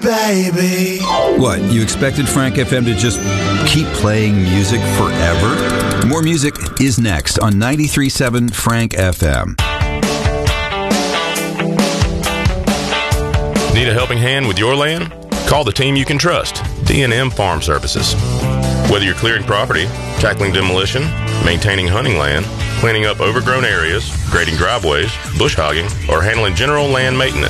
Baby. What, you expected Frank FM to just keep playing music forever? More music is next on 93.7 Frank FM. Need a helping hand with your land? Call the team you can trust, D&M Farm Services. Whether you're clearing property, tackling demolition, maintaining hunting land, cleaning up overgrown areas, grading driveways, bush hogging, or handling general land maintenance,